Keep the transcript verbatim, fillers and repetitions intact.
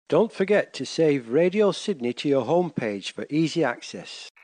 Don't forget to save Radio Sydney to your homepage for easy access.